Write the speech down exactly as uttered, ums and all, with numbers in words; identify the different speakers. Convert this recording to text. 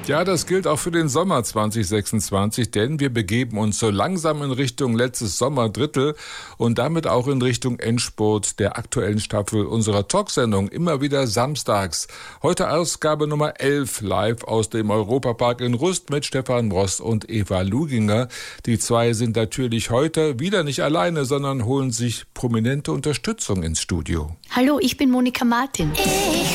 Speaker 1: Ja, das gilt auch für den Sommer zwanzig sechsundzwanzig, denn wir begeben uns so langsam in Richtung letztes Sommerdrittel und damit auch in Richtung Endspurt der aktuellen Staffel unserer Talksendung, immer wieder samstags. Heute Ausgabe Nummer elf, live aus dem Europapark in Rust mit Stefan Rost und Eva Luginger. Die zwei sind natürlich heute wieder nicht alleine, sondern holen sich prominente Unterstützung ins Studio.
Speaker 2: Hallo, ich bin Monika Martin.
Speaker 3: Ich